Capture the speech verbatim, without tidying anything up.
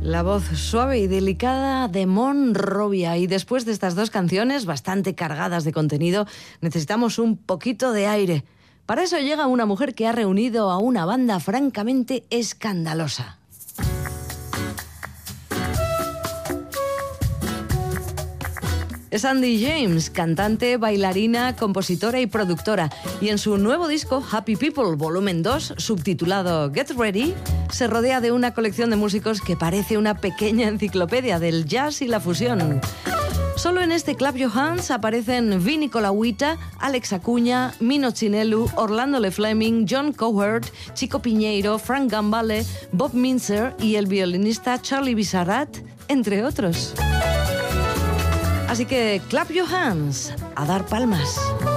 La voz suave y delicada de Monrovia. Y después de estas dos canciones, bastante cargadas de contenido, necesitamos un poquito de aire. Para eso llega una mujer que ha reunido a una banda francamente escandalosa. Es Andy James, cantante, bailarina, compositora y productora. Y en su nuevo disco, Happy People Volumen dos, subtitulado Get Ready, se rodea de una colección de músicos que parece una pequeña enciclopedia del jazz y la fusión. Solo en este Clap Your Hands aparecen Vinny Colaiuta, Alex Acuña, Mino Chinelu, Orlando Le Fleming, John Cowherd, Chico Piñeiro, Frank Gambale, Bob Mintzer y el violinista Charlie Bizarrat, entre otros. Así que, clap your hands, a dar palmas.